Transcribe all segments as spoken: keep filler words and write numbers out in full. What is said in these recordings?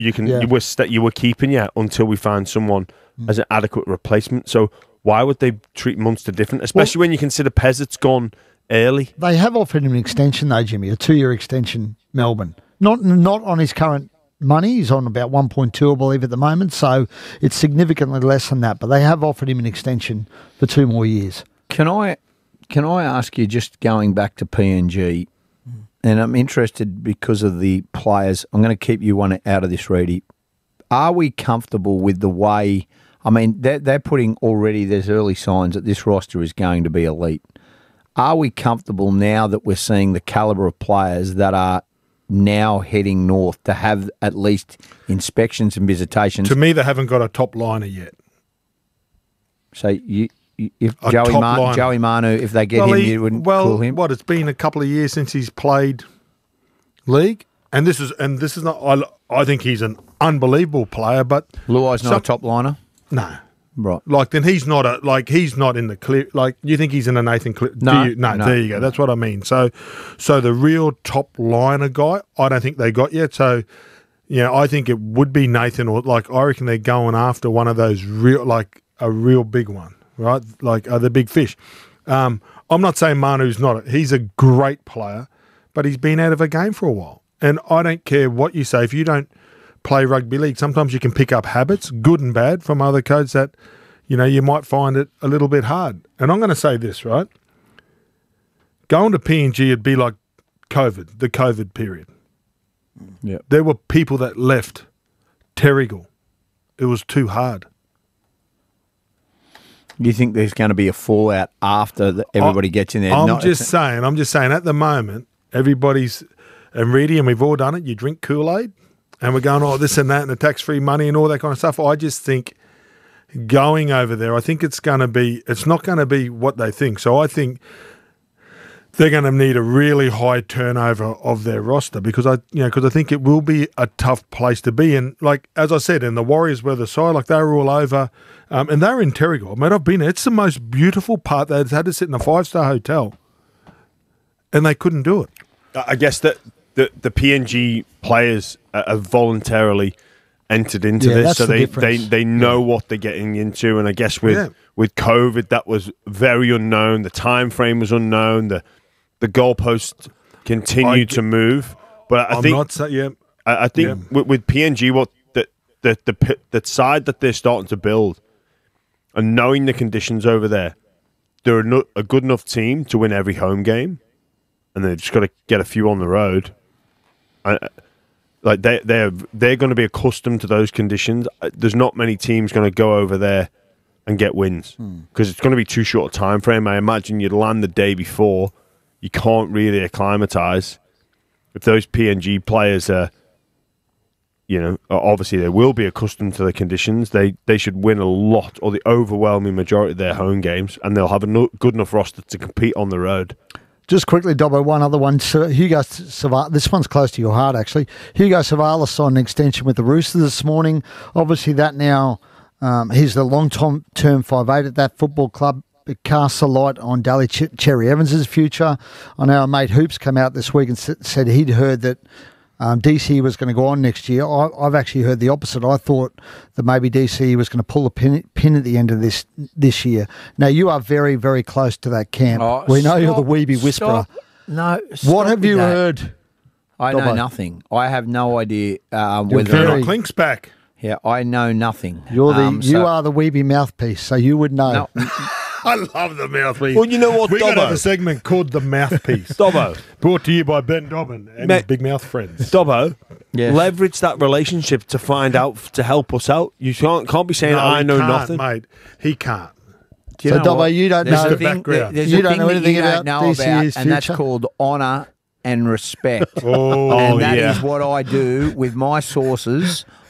you can Yeah. you were st- you were keeping you until we find someone mm. as an adequate replacement. So why would they treat Munster different, especially well, when you consider Pezzet's gone early? They have offered him an extension though, Jimmy, a two-year extension, Melbourne. Not not on his current money. He's on about one point two, I believe, at the moment. So it's significantly less than that. But they have offered him an extension for two more years. Can I can I ask you, just going back to P N G, mm. and I'm interested because of the players. I'm going to keep you one out of this, Reedy. Are we comfortable with the way? I mean, they're, they're putting already. There's early signs that this roster is going to be elite. Are we comfortable now that we're seeing the calibre of players that are now heading north to have at least inspections and visitations? To me, they haven't got a top liner yet. So you, you if a Joey, Ma- Joey Manu, if they get well, him, he, you wouldn't well, call him? What, it's been a couple of years since he's played league, and this is and this is not. I, I think he's an unbelievable player, but Luai's not some, a top liner. No. Right. Like, then he's not a, like, he's not in the clear, like, you think he's in a Nathan Clear? No, you, no, no. There you go. That's what I mean. So, so the real top liner guy, I don't think they got yet. So, you know, I think it would be Nathan, or like, I reckon they're going after one of those real, like, a real big one, right? Like, uh, the big fish. Um, I'm not saying Manu's not, a, he's a great player, but he's been out of a game for a while. And I don't care what you say. If you don't play rugby league, sometimes you can pick up habits, good and bad, from other codes that, you know, you might find it a little bit hard. And I'm going to say this, right? Going to P N G, it'd be like COVID, the COVID period. Yeah. There were people that left Terrigal. It was too hard. You think there's going to be a fallout after the, everybody I, gets in there? I'm Not, just saying, I'm just saying at the moment, everybody's, and Reedy, and we've all done it, you drink Kool-Aid, and we're going, oh, this and that, and the tax-free money and all that kind of stuff. I just think going over there, I think it's going to be, it's not going to be what they think. So I think they're going to need a really high turnover of their roster, because I, you know, because I think it will be a tough place to be. And like, as I said, and the Warriors were the side, like they were all over, um, and they were in Terrigal. I mean, I've been there. It's the most beautiful part. They had to sit in a five-star hotel, and they couldn't do it. I guess that the, the P N G players have voluntarily entered into yeah, this, so the they, they, they know yeah. what they're getting into. And I guess with, yeah. with COVID, that was very unknown. The time frame was unknown. The the goalposts continued I, to move. But I I'm think not say, yeah, I, I think yeah. with, with P N G, what the the, the the side that they're starting to build, and knowing the conditions over there, they're a, no, a good enough team to win every home game, and they've just got to get a few on the road. I, like they they're they're going to be accustomed to those conditions. There's not many teams going to go over there and get wins, because hmm. it's going to be too short a time frame. I imagine you'd land the day before. You can't really acclimatise. If those P N G players are, you know, obviously they will be accustomed to the conditions. They they should win a lot, or the overwhelming majority of their home games, and they'll have a no, good enough roster to compete on the road. Just quickly, Dobbo, one other one. So Hugo Savalas, this one's close to your heart, actually. Hugo Savalas signed an extension with the Roosters this morning. Obviously, that now, um, he's the long-term five eight at that football club. It casts a light on Daly Ch- Cherry Evans' future. I know our mate Hoops came out this week and s- said he'd heard that um, D C was going to go on next year. I, I've actually heard the opposite. I thought that maybe D C was going to pull a pin, pin at the end of this this year. Now, you are very, very close to that camp. Oh, we know stop, you're the Weeby Whisperer. Stop. No, what have you that. heard? I Dobbo? know nothing. I have no idea uh, You're whether very- Clink's back. Yeah, I know nothing. You're the um, you so, are the Weeby mouthpiece, so you would know. No, I love the mouthpiece. Well, you know what, We're going to have Dobbo? a segment called The Mouthpiece. Dobbo. Brought to you by Ben Dobbin and Mate, his big mouth friends. Dobbo, Yes. leverage that relationship to find out, to help us out. You can't, can't be saying, No, I he know can't, nothing. mate. He can't. Do you So, know Dobbo, what? you don't There's know- a The thing, background. there's You a don't thing know that anything you about don't know D C U's about, and that's future? called honour and respect. Oh, and that is yeah. what I do with my sources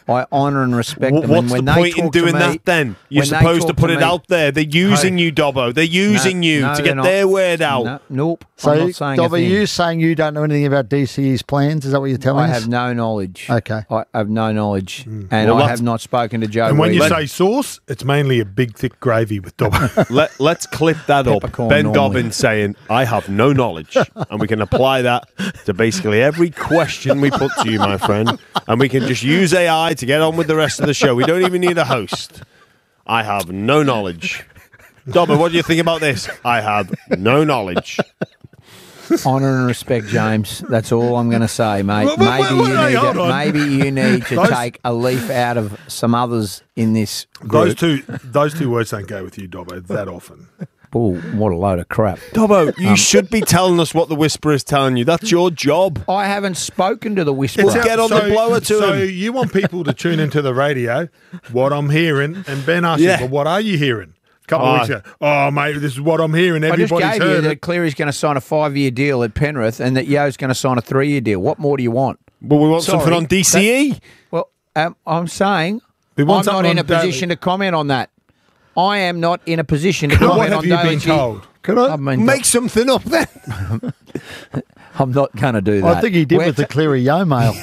I honour and respect W- them. What's and when the they point in talk to doing me- that then? You're when they supposed to talk put it me- out there. They're using Hey. you, Dobbo. They're using No, you no, to they're get not. their word out. No, nope. So, I'm not saying a Dobby, thing. you saying you don't know anything about D C E's plans? Is that what you're telling I us? have no knowledge. Okay. I have no knowledge. And Well, I that's- have not spoken to Joe And when you Reed. say sauce, it's mainly a big, thick gravy with Dobbo. Let, let's clip that up. Peppercorn Ben normally. Dobbins saying, I have no knowledge. And we can apply that to basically every question we put to you, my friend. And we can just use A I to get on with the rest of the show. We don't even need a host. I have no knowledge. Dobbo, what do you think about this? I have no knowledge. Honour and respect, James. That's all I'm going to say, mate. Wait, wait, maybe, wait, you wait, need hold to, on. maybe you need to Those- take a leaf out of some others in this those group. two, those two words don't go with you, Dobbo, that often. Oh, what a load of crap. Dobbo, you should be telling us what the Whisperer is telling you. That's your job. I haven't spoken to the Whisperer. Well, get on the blower to so him. you want people to tune into the radio, what I'm hearing, and Ben asks Yeah. you, well, what are you hearing? A couple Oh. of weeks ago, oh, mate, this is what I'm hearing. I just Everybody's gave you heard that it. Cleary's going to sign a five-year deal at Penrith and that Yo's going to sign a three-year deal. What more do you want? But we want Sorry, something on D C E. Well, um, I'm saying We I'm want not something in a on Daily. position to comment on that. I am not in a position to What comment have on you Daily been G. told? Can I I mean, make something up then? I'm not going to do that. I think he did We're with the t- Cleary Yo mail.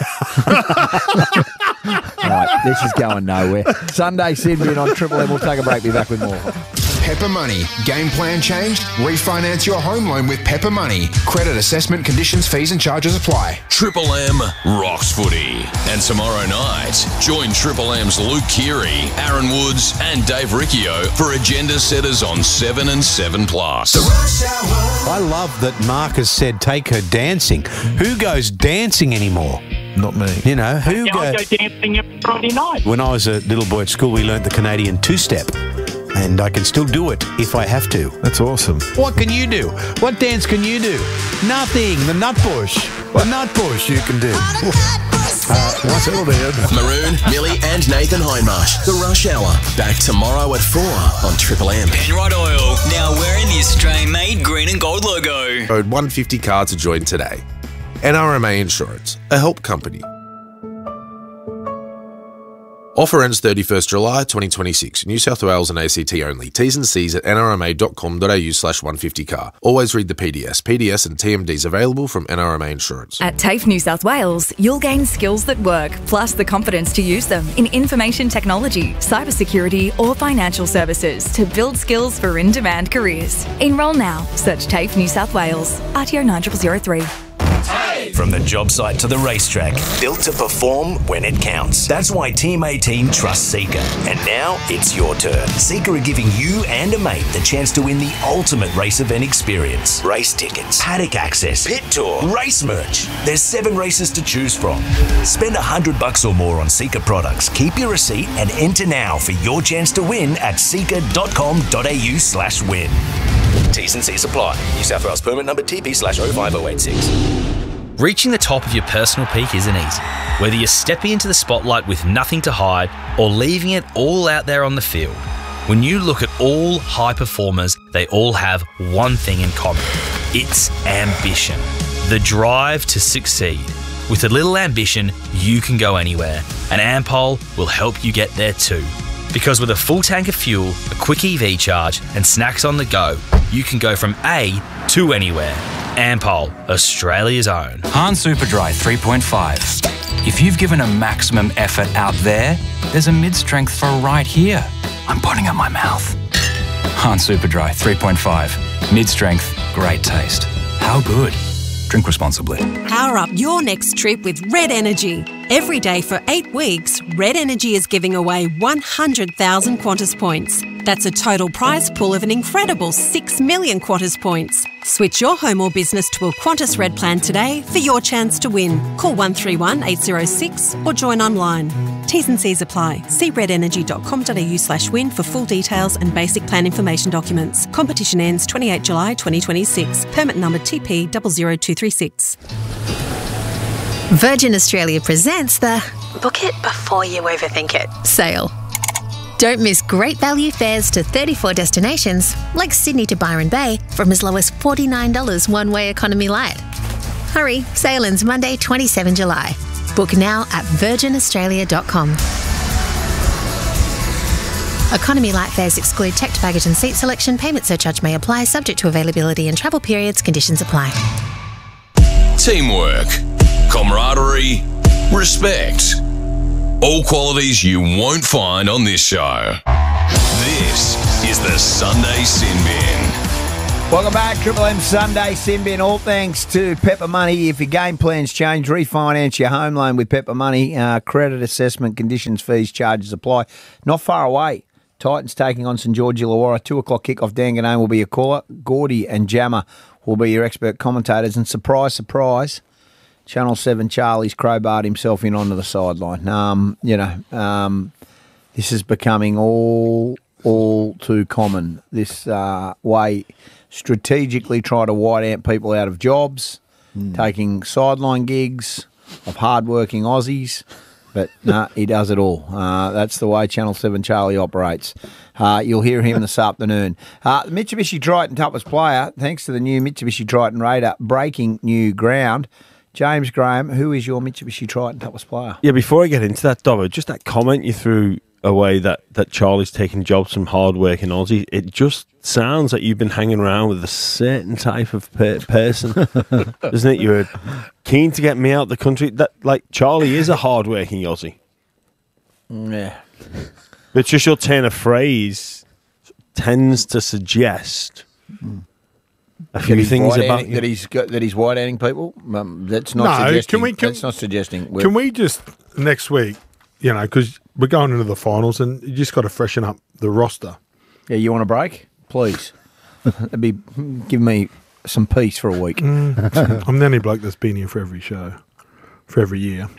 Right, this is going nowhere. Sunday Sydney on Triple M. We'll take a break. Be back with more. Pepper Money. Game plan changed? Refinance your home loan with Pepper Money. Credit assessment conditions, fees and charges apply. Triple M rocks footy. And tomorrow night, join Triple M's Luke Keary, Aaron Woods, and Dave Riccio for Agenda Setters on seven and seven plus. I love that Mark has said take her dancing. Who goes dancing anymore? Not me. You know, who Yeah, I go... go dancing every Friday night. When I was a little boy at school, we learnt the Canadian two-step. And I can still do it if I have to. That's awesome. What can you do? What dance can you do? Nothing. The nut bush. The nut bush you can do. Uh, what's it all there? Maroon, Millie, and Nathan Hindmarsh. The Rush Hour. Back tomorrow at four on Triple M. Penrite Oil, now wearing the Australian-made green and gold logo. Code one hundred fifty car to join today. N R M A Insurance, a help company. Offer ends thirty-first July twenty twenty-six. New South Wales and A C T only. T's and C's at nrma.com.au slash 150car. Always read the P D S. P D S and T M Ds available from N R M A Insurance. At TAFE New South Wales, you'll gain skills that work, plus the confidence to use them in information technology, cybersecurity, or financial services to build skills for in-demand careers. Enrol now. Search TAFE New South Wales. R T O nine zero zero three. From the job site to the racetrack, built to perform when it counts. That's why Team eighteen trusts Seeker. And now it's your turn. Seeker are giving you and a mate the chance to win the ultimate race event experience. Race tickets, paddock access, pit tour, race merch. There's seven races to choose from. Spend a hundred bucks or more on Seeker products. Keep your receipt and enter now for your chance to win at seeker.com.au slash win. T's and C's apply. New South Wales permit number T P slash oh five oh eight six. Reaching the top of your personal peak isn't easy. Whether you're stepping into the spotlight with nothing to hide or leaving it all out there on the field, when you look at all high performers, they all have one thing in common. It's ambition. The drive to succeed. With a little ambition, you can go anywhere, and Ampol will help you get there too. Because with a full tank of fuel, a quick E V charge, and snacks on the go, you can go from A to anywhere. Ampol, Australia's own. Han Superdry three point five. If you've given a maximum effort out there, there's a mid-strength for right here. I'm putting up my mouth. Han Superdry three point five. Mid-strength, great taste. How good? Drink responsibly. Power up your next trip with Red Energy. Every day for eight weeks, Red Energy is giving away one hundred thousand Qantas points. That's a total prize pool of an incredible six million Qantas points. Switch your home or business to a Qantas Red plan today for your chance to win. Call one three one eight zero six or join online. T's and C's apply. See redenergy.com.au slash win for full details and basic plan information documents. Competition ends twenty-eighth July twenty twenty-six. Permit number T P zero zero two three six. Virgin Australia presents the Book It Before You Overthink It sale. Don't miss great value fares to thirty-four destinations, like Sydney to Byron Bay, from as low as forty-nine dollars one-way economy light. Hurry, sale ends Monday, twenty-seventh July. Book now at virgin australia dot com. Economy light fares exclude checked baggage and seat selection. Payment surcharge may apply, subject to availability and travel periods. Conditions apply. Teamwork, camaraderie, respect. All qualities you won't find on this show. This is the Sunday Sin Bin. Welcome back, Triple M Sunday Sin Bin. All thanks to Pepper Money. If your game plans change, refinance your home loan with Pepper Money. Uh, credit assessment, conditions, fees, charges apply. Not far away. Titans taking on St George Illawarra. Two o'clock kickoff. Dan Ganone will be your caller. Gordy and Jammer will be your expert commentators. And surprise, surprise, Channel seven Charlie's crowbarred himself in onto the sideline. Um, you know, um, this is becoming all all too common. This uh, way, strategically try to white ant people out of jobs, mm. taking sideline gigs of hard-working Aussies. But no, nah, he does it all. Uh, that's the way Channel seven Charlie operates. Uh, you'll hear him this afternoon. Uh, the Mitsubishi Triton toughest player, thanks to the new Mitsubishi Triton Raider, breaking new ground. James Graham, who is your Mitsubishi Triton toughest player? Yeah, before I get into that, Dobbo, just that comment you threw away that, that Charlie's taking jobs from hard-working Aussie, it just sounds like you've been hanging around with a certain type of per- person, doesn't it? You're keen to get me out of the country. That like Charlie is a hard-working Aussie. Yeah. But just your turn of phrase tends to suggest a few things about that he's got, that he's white-handing people. Um, that's not no, suggesting. Can we, can, that's not suggesting. Can we just next week, you know, because we're going into the finals and you just got to freshen up the roster. Yeah, you want a break? Please. That'd be give me some peace for a week. Mm. I'm the only bloke that's been here for every show, for every year.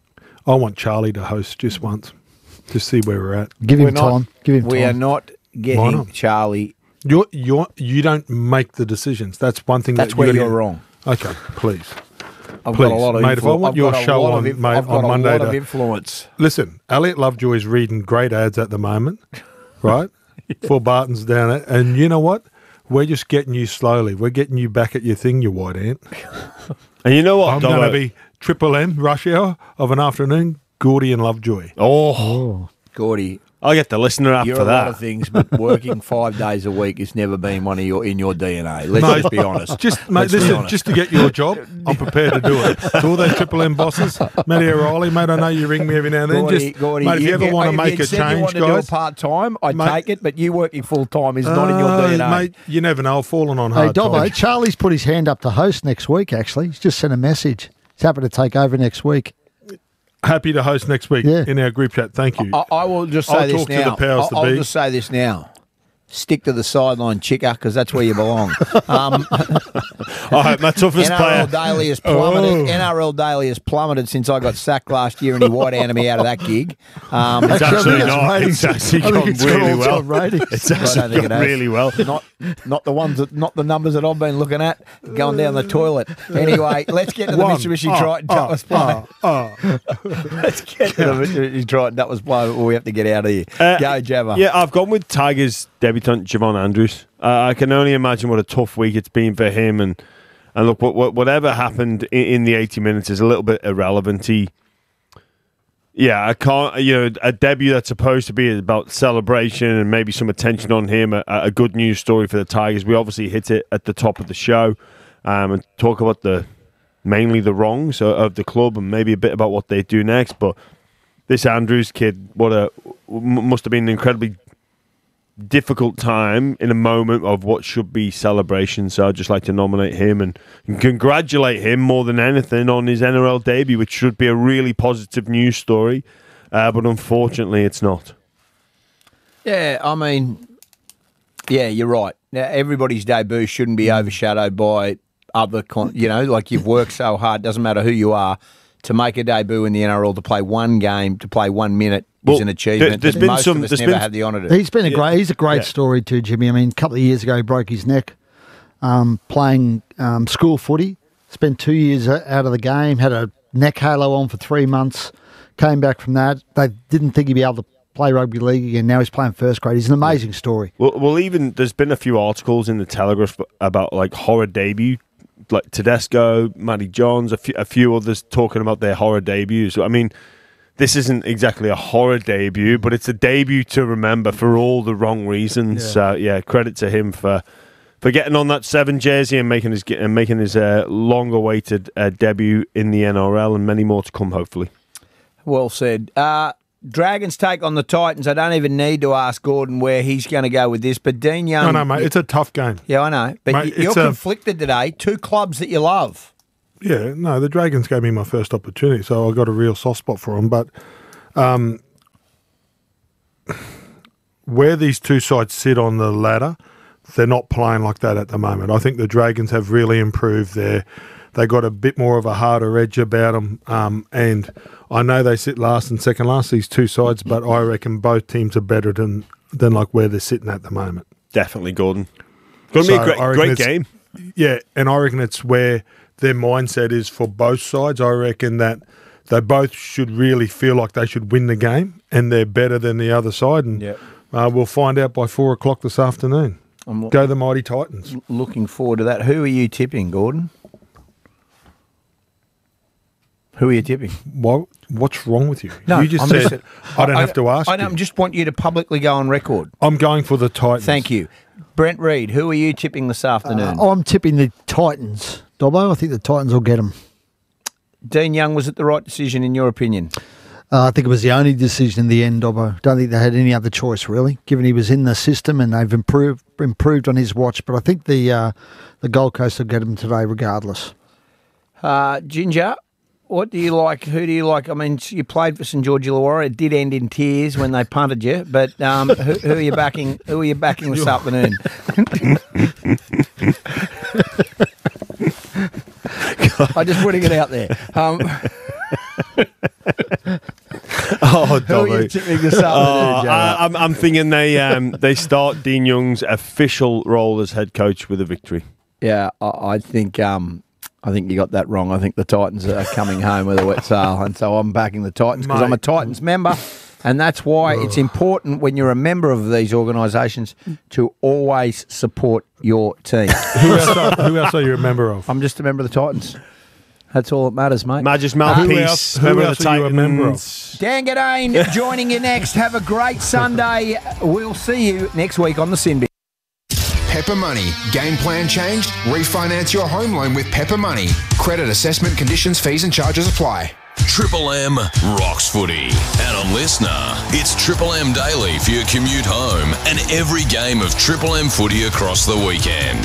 I want Charlie to host just once, to see where we're at. Give him we're time. Not, Give him we time. are not getting not? Charlie. You're you're you don't make the decisions. That's one thing. That's that where you you're gotta, wrong. Okay, please. I've Please, got a lot of mate. If I want I've your got show a lot on, of, mate, I've got on a Monday, lot of to, influence. Listen, Elliot Lovejoy is reading great ads at the moment, right? For Barton's down it, and you know what? We're just getting you slowly. We're getting you back at your thing, you white ant. And you know what? I'm going to be Triple M rush hour of an afternoon. Gordy and Lovejoy. Oh, oh. Gordy. I'll get the listener up You're for a that. lot of things, but working five days a week has never been one of your in your D N A. Let's mate, just be honest. Just, mate, listen, just to get your job, I'm prepared to do it. To all those Triple M bosses, Matty O'Reilly, mate, I know you ring me every now and then. Gordy, just, Gordy, mate, if you, you ever want to make a said change, you want to guys, do part time, I'd mate, take it. But you working full time is not in your uh, D N A, mate. You never know. I've fallen on Hey, hard Dobbo, times. Charlie's put his hand up to host next week, actually. He's just sent a message. He's happy to take over next week. Happy to host next week yeah. in our group chat. Thank you. I, I will just say I'll this talk now. to the powers I'll, to I'll be. just say this now. Stick to the sideline, chicker, because that's where you belong. Um, All right, my toughest N R L player. Daily has plummeted. Oh. N R L Daily has plummeted since I got sacked last year, and he white-handed me out of that gig. Um, It's actually not. ratings. It's actually I think gone it's really got well. all-time ratings. It's I don't actually think it gone has. really well. Not, not the ones, that, not the numbers that I've been looking at going down the toilet. Anyway, let's get to the One. Mitsubishi Oh, Triton oh, toughest player. oh, oh. Let's get to the Mitsubishi Triton toughest player before we have to get out of here. Uh, Go, Jabba. Yeah, I've gone with Tigers debutant Javon Andrews. Uh, I can only imagine what a tough week it's been for him, and and look, what, what, whatever happened in, in the eighty minutes is a little bit irrelevant. He, yeah, I can't. You know, a debut that's supposed to be about celebration and maybe some attention on him. A, a good news story for the Tigers. We obviously hit it at the top of the show, um, and talk about the mainly the wrongs of the club and maybe a bit about what they do next. But this Andrews kid, what a must have been an incredibly difficult time in a moment of what should be celebration. So I'd just like to nominate him and congratulate him more than anything on his N R L debut, which should be a really positive news story. Uh, but unfortunately, it's not. Yeah, I mean, yeah, you're right. Now, everybody's debut shouldn't be overshadowed by other, con- you know, like you've worked so hard, doesn't matter who you are, to make a debut in the N R L, to play one game, to play one minute Well, is an achievement. there- there's that been most some- of us there's never been- had the honour to. He's been a Yeah. great. He's a great Yeah. story too, Jimmy. I mean, a couple of years ago, he broke his neck um, playing um, school footy. Spent two years o- out of the game. Had a neck halo on for three months. Came back from that. They didn't think he'd be able to play rugby league again. Now he's playing first grade. He's an amazing story. Well, well, even there's been a few articles in the Telegraph about like horror debut like Tedesco, Matty Johns, a few, a few others talking about their horror debuts. I mean, this isn't exactly a horror debut, but it's a debut to remember for all the wrong reasons. Yeah. So yeah, credit to him for for getting on that seven jersey and making his and making his uh, long-awaited uh, debut in the N R L, and many more to come, hopefully. Well said. Uh, Dragons take on the Titans. I don't even need to ask Gordon where he's going to go with this, but Dean Young... No, no, mate, it's a tough game. Yeah, I know. But Mate, you're it's a- conflicted today. Two clubs that you love. Yeah, no, the Dragons gave me my first opportunity, so I got a real soft spot for them. But um, where these two sides sit on the ladder, they're not playing like that at the moment. I think the Dragons have really improved there. They got a bit more of a harder edge about them, um, and I know they sit last and second last, these two sides, but I reckon both teams are better than than like where they're sitting at the moment. Definitely, Gordon. Going to be a great, I reckon great it's- game. Yeah, and I reckon it's where their mindset is for both sides. I reckon that they both should really feel like they should win the game, and they're better than the other side. And Yep. uh, we'll find out by four o'clock this afternoon. I'm Go the mighty Titans. looking forward to that. Who are you tipping, Gordon? Who are you tipping? What, what's wrong with you? No, you just I'm said just- I don't I- have to ask I you. don't, just want you to publicly go on record. I'm going for the Titans. Thank you. Brent Reed, who are you tipping this afternoon? Uh, I'm tipping the Titans, Dobbo. I think the Titans will get them. Dean Young, was it the right decision in your opinion? Uh, I think it was the only decision in the end, Dobbo. Don't think they had any other choice, really, given he was in the system and they've improved improved on his watch. But I think the uh, the Gold Coast will get him today regardless. Uh, Ginger, what do you like? Who do you like? I mean, you played for St George Illawarra. It did end in tears when they punted you, but um, who, who are you backing? Who are you backing this afternoon? I just want to get out there. Um, Oh, Who are you Dobby. tipping this Oh, afternoon, Joe? I, I'm, I'm thinking they um, they start Dean Young's official role as head coach with a victory. Yeah, I, I think um, I think you got that wrong. I think the Titans are coming home with a wet sail, and so I'm backing the Titans because I'm a Titans member, and that's why it's important when you're a member of these organisations to always support your team. Who else, are, who else are you a member of? I'm just a member of the Titans. That's all that matters, mate. Magic's Who mouthpiece. else, who member of else the are you a member of? Titans. Dan Gadane joining you next. Have a great Sunday. We'll see you next week on the Sinby. Pepper Money. Game plan changed? Refinance your home loan with Pepper Money. Credit assessment conditions, fees and charges apply. Triple M rocks footy. And a listener, it's Triple M Daily for your commute home and every game of Triple M footy across the weekend.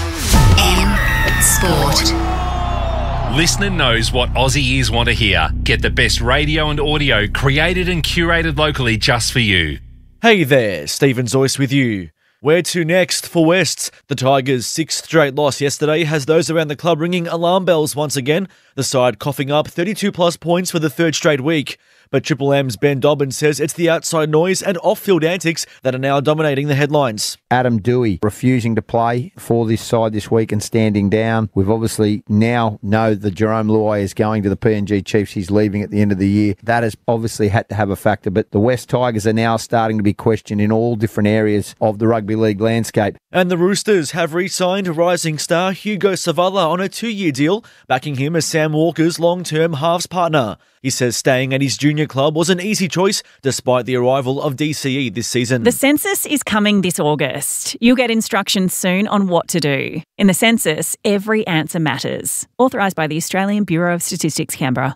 M Sport. Listener knows what Aussie ears want to hear. Get the best radio and audio created and curated locally just for you. Hey there, Stephen Zoyce with you. Where to next for Wests? The Tigers' sixth straight loss yesterday has those around the club ringing alarm bells once again, the side coughing up thirty-two plus points for the third straight week. But Triple M's Ben Dobbins says it's the outside noise and off-field antics that are now dominating the headlines. Adam Dewey refusing to play for this side this week and standing down. We've obviously now know that Jerome Luai is going to the P N G Chiefs. He's leaving at the end of the year. That has obviously had to have a factor, but the West Tigers are now starting to be questioned in all different areas of the rugby league landscape. And the Roosters have re-signed rising star Hugo Savala on a two-year deal, backing him as Sam Walker's long-term halves partner. He says staying at his junior club was an easy choice despite the arrival of D C E this season. The census is coming this August. You'll get instructions soon on what to do. In the census, every answer matters. Authorised by the Australian Bureau of Statistics, Canberra.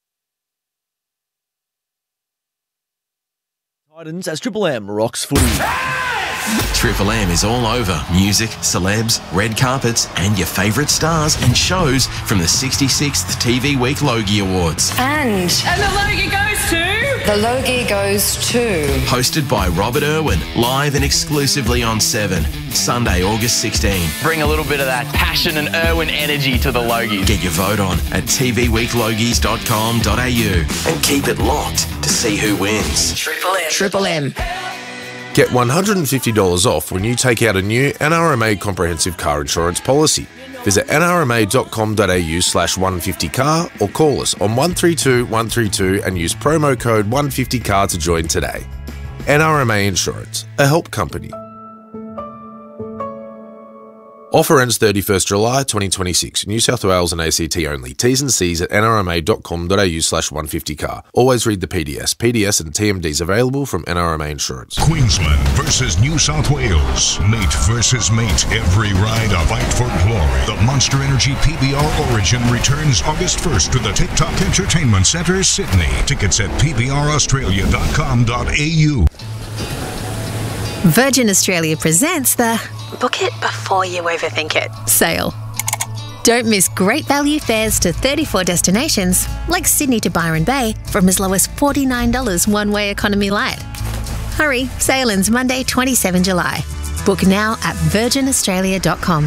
Titans as Triple M rocks footy. Triple M is all over music, celebs, red carpets, and your favourite stars and shows from the sixty-sixth T V Week Logie Awards. And And the Logie goes to... the Logie goes to... Hosted by Robert Irwin, live and exclusively on Seven, Sunday, August sixteenth. Bring a little bit of that passion and Irwin energy to the Logies. Get your vote on at t v week logies dot com dot a u and keep it locked to see who wins. Triple M. Triple M. Get one hundred fifty dollars off when you take out a new N R M A comprehensive car insurance policy. Visit n r m a dot com dot a u slash one fifty car or call us on one three two one three two and use promo code one fifty car to join today. N R M A Insurance, a help company. Offer ends thirty-first July twenty twenty-six. New South Wales and A C T only. T's and C's at n r m a dot com dot a u slash one fifty car. Always read the P D S. P D S and T M Ds available from N R M A Insurance. Queensland versus New South Wales. Mate versus mate. Every ride a fight for glory. The Monster Energy P B R Origin returns August first to the TikTok Entertainment Centre, Sydney. Tickets at p b r australia dot com dot a u. Virgin Australia presents the Book it before you overthink it sale. Don't miss great value fares to thirty-four destinations, like Sydney to Byron Bay, from as low as forty-nine dollars one-way economy light. Hurry, sale ends Monday, the twenty-seventh of July. Book now at virgin australia dot com.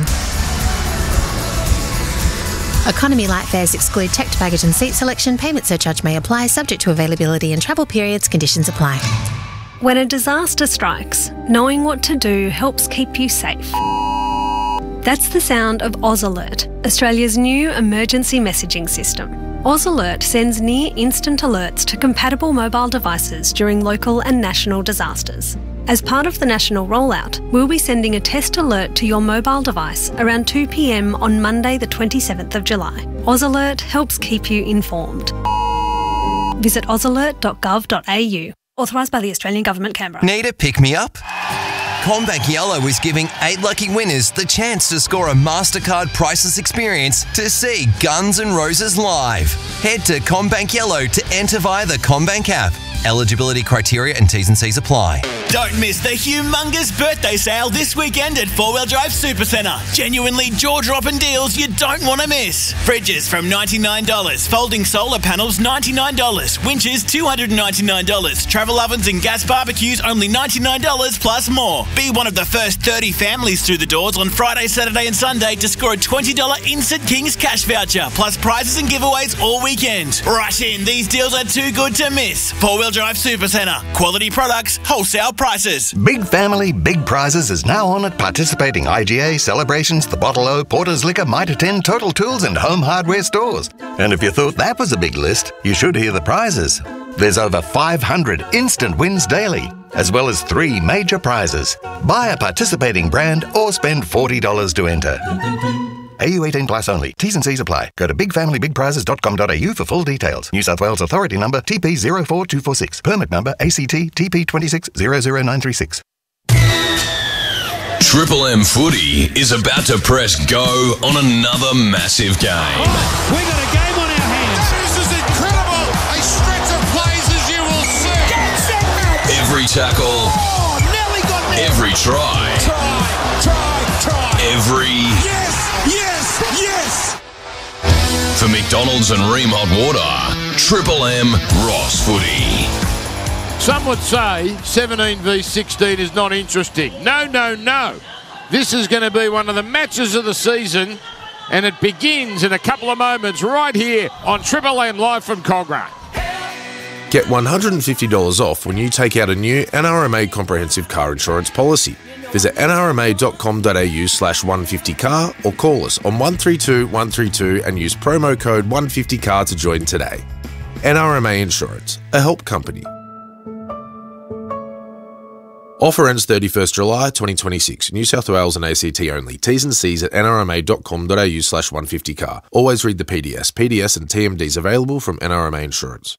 Economy light fares exclude checked baggage and seat selection. Payment surcharge may apply, subject to availability and travel periods. Conditions apply. When a disaster strikes, knowing what to do helps keep you safe. That's the sound of Oz Alert, Australia's new emergency messaging system. Oz Alert sends near-instant alerts to compatible mobile devices during local and national disasters. As part of the national rollout, we'll be sending a test alert to your mobile device around two p m on Monday the twenty-seventh of July. Oz Alert helps keep you informed. Visit oz alert dot gov dot a u. Authorised by the Australian Government, Canberra. Need a pick-me-up? CommBank Yellow is giving eight lucky winners the chance to score a MasterCard Priceless experience to see Guns N' Roses live. Head to CommBank Yellow to enter via the CommBank app. Eligibility criteria and T's and C's apply. Don't miss the humongous birthday sale this weekend at Four Wheel Drive Supercentre. Genuinely jaw-dropping deals you don't want to miss. Fridges from ninety-nine dollars, folding solar panels ninety-nine dollars, winches two hundred ninety-nine dollars, travel ovens and gas barbecues only ninety-nine dollars plus more. Be one of the first thirty families through the doors on Friday, Saturday and Sunday to score a twenty dollars Instant Kings cash voucher, plus prizes and giveaways all weekend. Rush in, these deals are too good to miss. Four Wheel Drive Supercentre. Quality products, wholesale prices. Big Family, Big Prizes is now on at participating I G A, Celebrations, The Bottle O, Porter's Liquor, Mitre ten, Total Tools and Home Hardware stores. And if you thought that was a big list, you should hear the prizes. There's over five hundred instant wins daily, as well as three major prizes. Buy a participating brand or spend forty dollars to enter. A U eighteen plus only. T's and C's apply. Go to big family big prizes dot com dot a u for full details. New South Wales Authority number T P zero four two four six. Permit number A C T T P two six zero zero nine three six. Triple M Footy is about to press go on another massive game. Oh, we got a game on our hands. This is incredible. A stretch of plays as you will see. Every tackle. Oh, Nelly got there. Every try. Try, try, try. Every... Yes, yes, yes. For McDonald's and Ream Hot Water, Triple M Ross Footy. Some would say seventeen v sixteen is not interesting. No, no, no. This is going to be one of the matches of the season, and it begins in a couple of moments right here on Triple M live from Cogra. Get one hundred fifty dollars off when you take out a new N R M A comprehensive car insurance policy. Visit n r m a dot com dot a u slash one fifty car or call us on one three two one three two and use promo code one fifty car to join today. N R M A Insurance, a help company. Offer ends thirty-first July twenty twenty-six. New South Wales and A C T only. T's and C's at n r m a dot com dot a u slash one fifty car. Always read the P D S. P D S and T M Ds available from N R M A Insurance.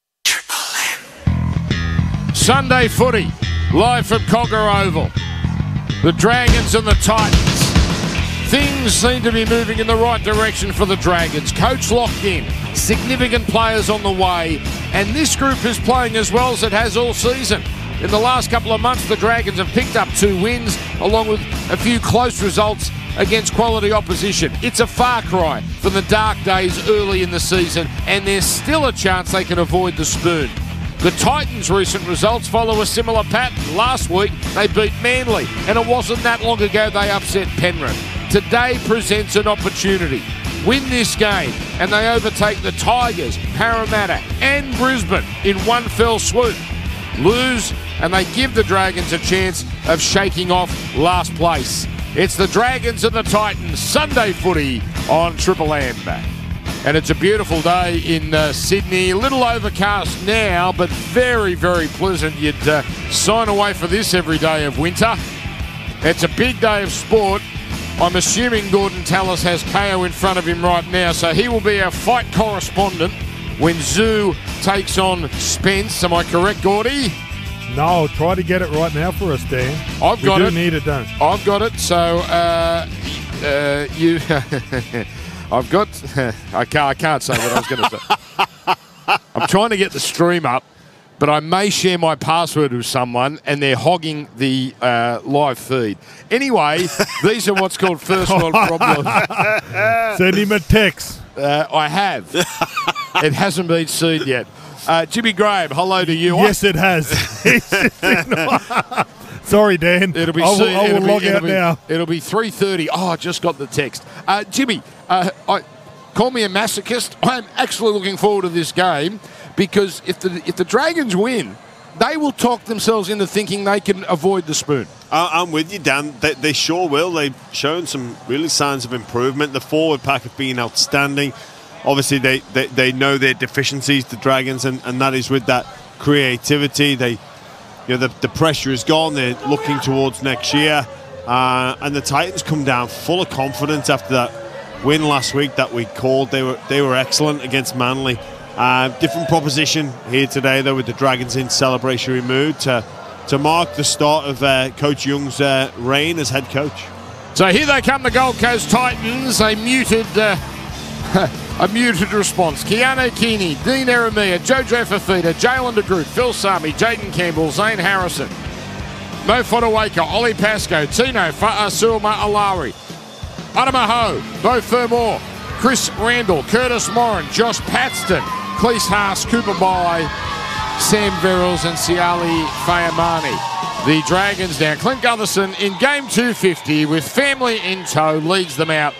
Sunday footy, live from Cogra Oval. The Dragons and the Titans. Things seem to be moving in the right direction for the Dragons. Coach locked in, significant players on the way, and this group is playing as well as it has all season. In the last couple of months, the Dragons have picked up two wins, along with a few close results against quality opposition. It's a far cry from the dark days early in the season, and there's still a chance they can avoid the spoon. The Titans' recent results follow a similar pattern. Last week, they beat Manly, and it wasn't that long ago they upset Penrith. Today presents an opportunity. Win this game, and they overtake the Tigers, Parramatta, and Brisbane in one fell swoop. Lose, and they give the Dragons a chance of shaking off last place. It's the Dragons and the Titans, Sunday footy on Triple M. And it's a beautiful day in uh, Sydney. A little overcast now, but very, very pleasant. You'd uh, sign away for this every day of winter. It's a big day of sport. I'm assuming Gordon Tallis has K O in front of him right now, so he will be our fight correspondent when Zoo takes on Spence. Am I correct, Gordy? No, try to get it right now for us, Dan. I've got we it. do need it done. I've got it. So uh, uh, you, I've got. I can't. I can't say what I was going to say. I'm trying to get the stream up, but I may share my password with someone, and they're hogging the uh, live feed. Anyway, these are what's called first world problems. Send him a text. Uh, I have. It hasn't been seen yet. Uh, Jimmy Graham, hello to you. Yes, it has. Sorry, Dan. It'll be I will, soon. I will it'll be, log it'll out be, now. It'll be three thirty. Oh, I just got the text. Uh, Jimmy, uh, I, call me a masochist. I'm actually looking forward to this game because if the if the Dragons win, they will talk themselves into thinking they can avoid the spoon. Uh, I'm with you, Dan. They, they sure will. They've shown some really signs of improvement. The forward pack have been outstanding. Obviously, they, they, they know their deficiencies, the Dragons, and, and that is with that creativity. They, you know, the, the pressure is gone. They're looking towards next year. Uh, and the Titans come down full of confidence after that win last week that we called. They were they were excellent against Manly. Uh, different proposition here today, though, with the Dragons in celebratory mood to, to mark the start of uh, Coach Young's uh, reign as head coach. So here they come, the Gold Coast Titans. A muted... Uh, A muted response. Keanu Keeney, Dean Eremia, Jojo Fafita, Jalen DeGroot, Phil Sami, Jaden Campbell, Zane Harrison, Mo Fotuaika, Ollie Pascoe, Tino Fa'asuma Alari, Adamaho, Bo Fermor, Chris Randall, Curtis Morin, Josh Paxton, Cleese Haas, Cooper Bai, Sam Verrills and Siali Fayamani. The Dragons now. Clint Gutherson in game two fifty with family in tow leads them out.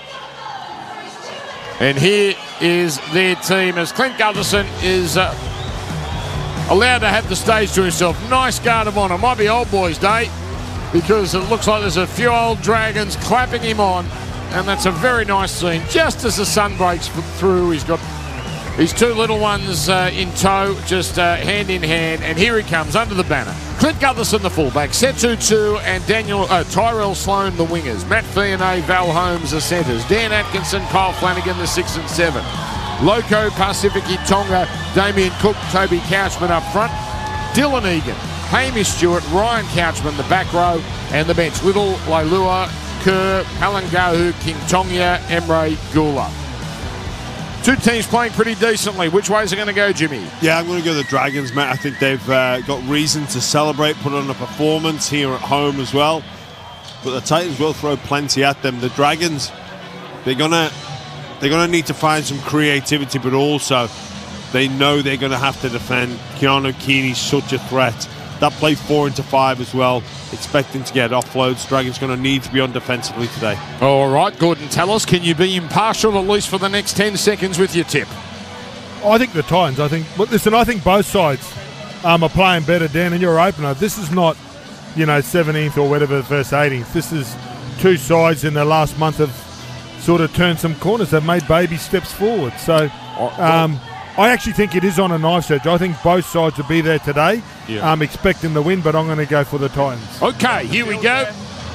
And here is their team as Clint Gutherson is uh, allowed to have the stage to himself. Nice guard of honour. Might be old boys' day because it looks like there's a few old Dragons clapping him on. And that's a very nice scene. Just as the sun breaks through, he's got his two little ones uh, in tow, just uh, hand in hand. And here he comes under the banner. Clint Gutherson, the fullback, Setu Tu and Daniel uh, Tyrell Sloan, the wingers. Matt Fionney, Val Holmes, the centres. Dan Atkinson, Kyle Flanagan, the six and seven. Loco, Pacifici Tonga, Damien Cook, Toby Couchman up front. Dylan Egan, Hamish Stewart, Ryan Couchman, the back row, and the bench. Little, Lailua, Kerr, Palangahu, King Tonga, Emre Gula. Two teams playing pretty decently. Which way is it going to go, Jimmy? Yeah, I'm going to go the Dragons, Matt. I think they've uh, got reason to celebrate, put on a performance here at home as well. But the Titans will throw plenty at them. The Dragons, they're gonna they're gonna need to find some creativity, but also they know they're going to have to defend. Keanu Keeney's such a threat. That play four into five as well, expecting to get offloads. Dragons going to need to be on defensively today. All right, Gordon, tell us, can you be impartial at least for the next ten seconds with your tip? I think the Titans, I think, but listen, I think both sides um, are playing better, Dan, and your opener. This is not, you know, seventeenth or whatever the first eighteenth. This is two sides in the last month have sort of turned some corners. They've made baby steps forward. So um, I actually think it is on a knife's edge. I think both sides will be there today. Yeah. I'm expecting the win, but I'm going to go for the Titans. Okay, here we go.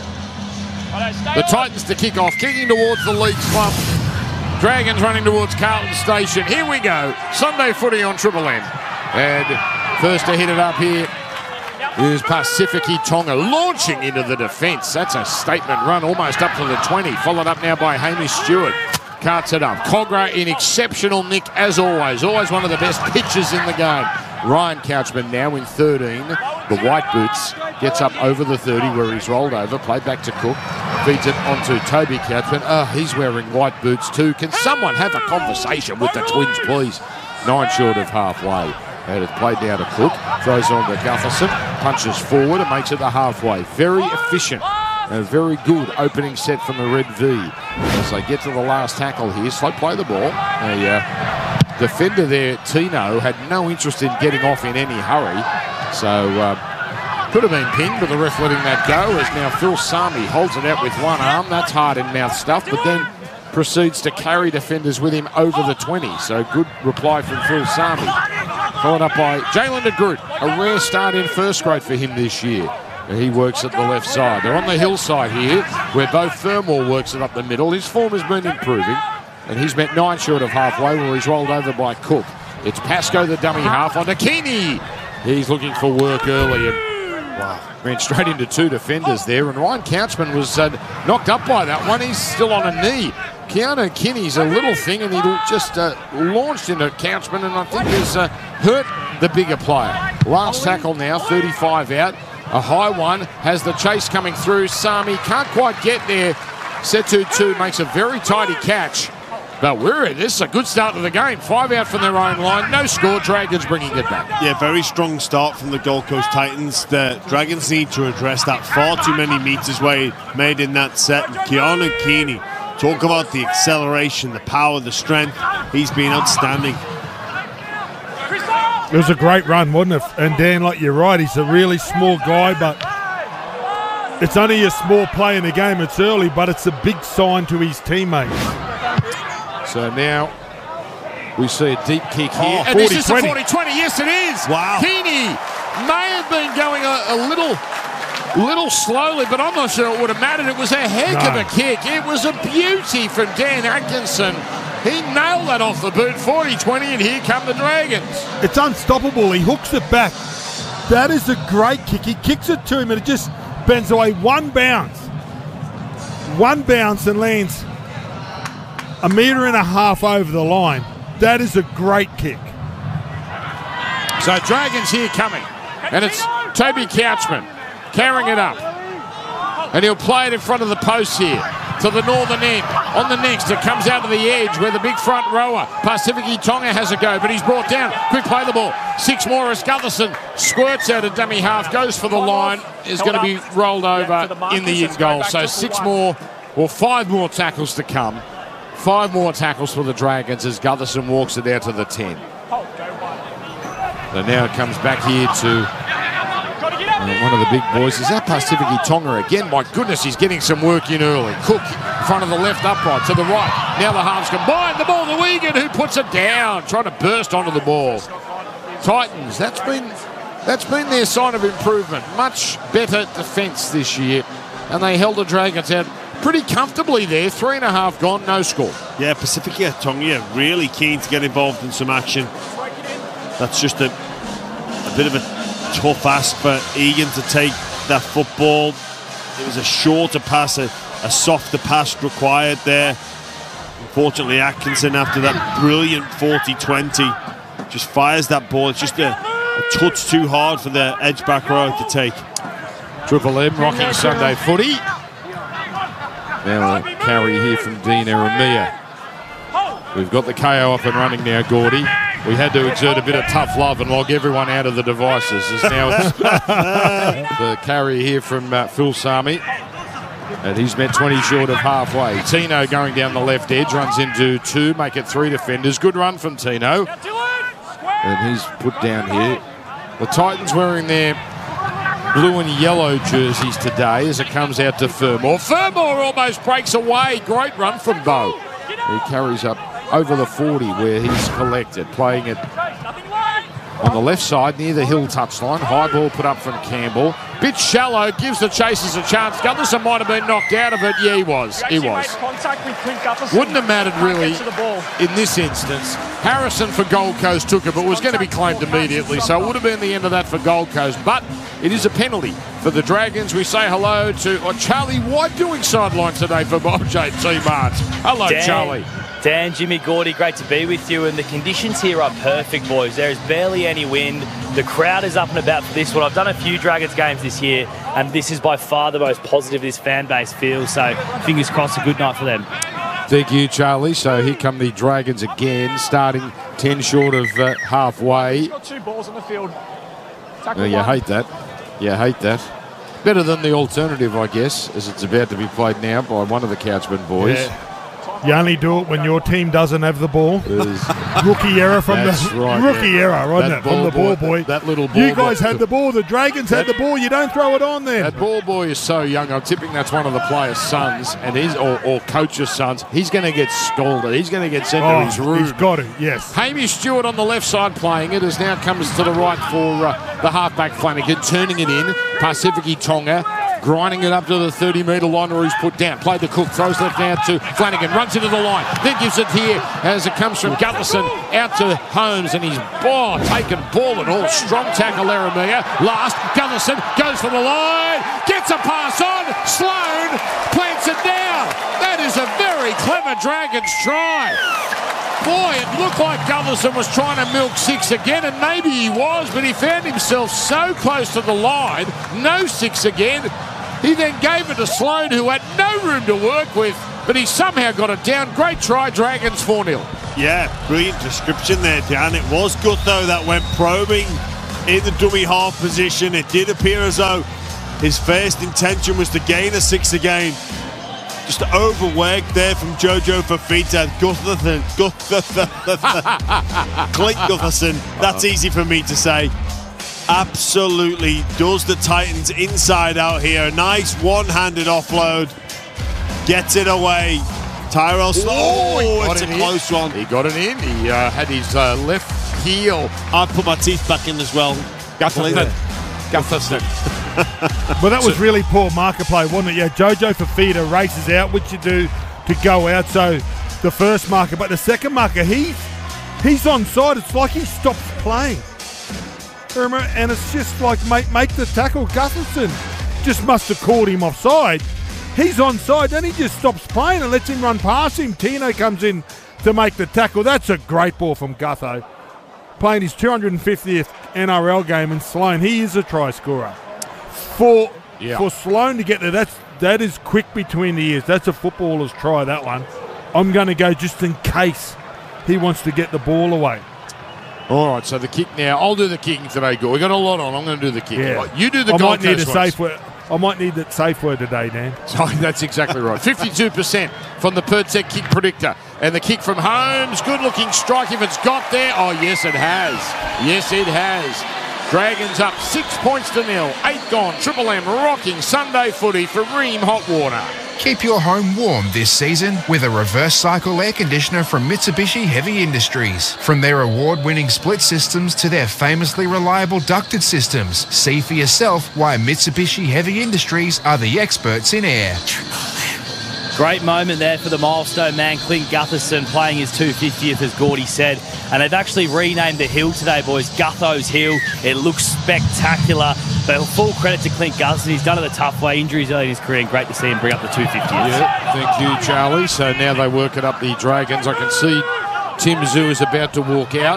The Titans to kick off, kicking towards the lead slump. Dragons running towards Carlton Station. Here we go. Sunday footy on Triple M. And first to hit it up here is Pacifici Tonga launching into the defence. That's a statement run almost up to the twenty. Followed up now by Hamish Stewart. Carts it up. Cogra in exceptional nick as always. Always one of the best pitchers in the game. Ryan Couchman now in thirteen. The white boots gets up over the thirty where he's rolled over. Played back to Cook. Feeds it onto Toby Couchman. Oh, he's wearing white boots too. Can someone have a conversation with the Twins, please? Nine short of halfway. And it's played down to Cook. Throws it on to Gutherson. Punches forward and makes it the halfway. Very efficient. A very good opening set from the Red V. As they get to the last tackle here. Slow play the ball. A uh, defender there, Tino, had no interest in getting off in any hurry. So uh, could have been pinned, but the ref letting that go. As now Phil Sami holds it out with one arm. That's hard in mouth stuff. But then proceeds to carry defenders with him over the twenty. So good reply from Phil Sami. Followed up by Jalen DeGroot. A rare start in first grade for him this year. He works at the left side. They're on the hillside here, where both Fermor works it up the middle. His form has been improving, and he's met nine short of halfway, where he's rolled over by Cook. It's Pascoe, the dummy half, onto Keeney. He's looking for work early, and wow, ran straight into two defenders there, and Ryan Couchman was uh, knocked up by that one. He's still on a knee. Keanu Kinney's a little thing, and he just uh, launched into Couchman, and I think has uh, hurt the bigger player. Last tackle now, thirty-five out. A high one, has the chase coming through. Sami can't quite get there. Setu two makes a very tidy catch. But we're in. This is a good start to the game. Five out from their own line. No score. Dragons bringing it back. Yeah, very strong start from the Gold Coast Titans. The Dragons need to address that. Far too many metres made in that set. And Keanu Keeney, talk about the acceleration, the power, the strength. He's been outstanding. It was a great run, wasn't it? And Dan, like you're right, he's a really small guy, but it's only a small play in the game. It's early, but it's a big sign to his teammates. So now we see a deep kick here. Oh, and this is a forty twenty. Yes, it is. Wow. Keeney may have been going a, a little little slowly, but I'm not sure it would have mattered. It was a heck no. of a kick. It was a beauty from Dan Atkinson. He nailed that off the boot, forty twenty, and here come the Dragons. It's unstoppable. He hooks it back. That is a great kick. He kicks it to him, and it just bends away one bounce. One bounce and lands a metre and a half over the line. That is a great kick. So Dragons here coming, and it's Toby Couchman carrying it up. And he'll play it in front of the post here. To the northern end. On the next, it comes out to the edge where the big front rower, Pasifiki Tonga, has a go, but he's brought down. Quick play the ball. Six more as Gutherson squirts out a dummy half, goes for the line, is going to be rolled over in the in goal. So six more, or five more tackles to come. Five more tackles for the Dragons as Gutherson walks it out to the ten. So now it comes back here to Uh, one of the big boys. Is that Pasifiki Tonga again? My goodness, he's getting some work in early. Cook in front of the left upright to the right. Now the halves combine. The ball to Wigan, who puts it down, trying to burst onto the ball. Titans, that's been that's been their sign of improvement. Much better defence this year. And they held the Dragons out pretty comfortably there. Three and a half gone, no score. Yeah, Pasifiki Tonga really keen to get involved in some action. That's just a, a bit of a tough ask for Egan to take that football. It was a shorter pass, a, a softer pass required there. Unfortunately, Atkinson, after that brilliant forty twenty, just fires that ball. It's just a, a touch too hard for the edge back row to take. Triple M rocking Sunday footy. Now a carry here from Dean Aramia. We've got the K O up and running now, Gordy. We had to exert a bit of tough love and log everyone out of the devices. As now it's the carry here from uh, Phil Sami. And he's met twenty short of halfway. Tino going down the left edge, runs into two, make it three defenders. Good run from Tino. And he's put down here. The Titans wearing their blue and yellow jerseys today as it comes out to Fermor. Fermor almost breaks away. Great run from Bo. He carries up over the forty where he's collected, playing it on the left side near the hill touchline. High ball put up from Campbell. Bit shallow, gives the chasers a chance. Gutherson might have been knocked out of it. Yeah, he was. He was. Wouldn't have mattered really in this instance. Harrison for Gold Coast took it, but was going to be claimed immediately, so it would have been the end of that for Gold Coast. But it is a penalty for the Dragons. We say hello to oh, Charlie White doing sideline today for Bob J T Marts. Hello, Dan, Charlie. Dan, Jimmy, Gordy, great to be with you. And the conditions here are perfect, boys. There is barely any wind. The crowd is up and about for this one. I've done a few Dragons games this year, and this is by far the most positive this fan base feels. So fingers crossed, a good night for them. Thank you, Charlie. So here come the Dragons again, starting ten short of uh, halfway. Got two balls on the field. Oh, you hate that. You hate that. Better than the alternative, I guess, as it's about to be played now by one of the Couchman boys. Yeah. You only do it when your team doesn't have the ball. Rookie error from That's the right, rookie yeah. error, wasn't That it? From the ball boy, boy. That, that little ball You guys boy. had the ball. The Dragons That- had the ball. You don't throw it on then. That ball boy is so young. I'm tipping that's one of the players' sons, and his or, or coach's sons. He's going to get scalded. He's going to get sent Oh, to his room. he's got it, yes. Hamish Stewart on the left side playing it as now comes to the right for uh, the halfback Flanagan, turning it in. Pasifiki Tonga grinding it up to the thirty metre line where he's put down. Played the Cook, throws left out to Flanagan, runs into the line, then gives it here as it comes from Gutherson out to Holmes, and he's oh, taken ball and all. Strong tackle, Laramia. Last, Gutherson goes for the line, gets a pass on, Sloan plants it down. That is a very clever Dragons try. Boy, it looked like Gutherson was trying to milk six again, and maybe he was, but he found himself so close to the line, no six again. He then gave it to Sloan, who had no room to work with, but he somehow got it down. Great try, Dragons four nil. Yeah, brilliant description there, Dan. It was Gutho that went probing in the dummy half position. It did appear as though his first intention was to gain a six again. Just overworked there from Jojo Fafita. Gutherson, Gutherson, Clint Gutherson. That's easy for me to say. Absolutely does the Titans inside out here. A nice one-handed offload. Gets it away. Tyrell Sloan. Oh, it's a close one. He got it in. He uh, had his uh, left heel. I'd put my teeth back in as well. Gutherson. Gutherson. Well, that was really poor marker play, wasn't it? Yeah, Jojo Fafita races out, which you do to go out. So the first marker, but the second marker, he's he's onside. It's like he stops playing. Remember? And it's just like make make the tackle. Gutherson just must have called him offside. He's onside, then he just stops playing and lets him run past him. Tino comes in to make the tackle. That's a great ball from Gutho. Playing his two hundred fiftieth N R L game, and Sloan, he is a try scorer. For yeah. for Sloan to get there, that's that is quick between the ears. That's a footballer's try, that one. I'm going to go just in case he wants to get the ball away. All right, so the kick now. I'll do the kicking today, Gore. We've got a lot on. I'm going to do the kicking. Yeah. You do the I Gold might need Coast a ones. safe word. I might need that safe word today, Dan. Sorry, that's exactly right. fifty-two percent from the Pertec kick predictor. And the kick from Holmes. Good-looking strike if it's got there. Oh, yes, it has. Yes, it has. Dragons up six points to nil. Eight gone. Triple M rocking Sunday footy for Ream Hot Water. Keep your home warm this season with a reverse cycle air conditioner from Mitsubishi Heavy Industries. From their award-winning split systems to their famously reliable ducted systems, see for yourself why Mitsubishi Heavy Industries are the experts in air. Great moment there for the milestone man, Clint Gutherson, playing his two hundred fiftieth, as Gordy said. And they've actually renamed the hill today, boys, Gutho's Hill. It looks spectacular. But full credit to Clint Gutherson. He's done it the tough way. Injuries early in his career, and great to see him bring up the two hundred fiftieth. Yeah, thank you, Charlie. So now they work it up, the Dragons. I can see Tim Zoo is about to walk out.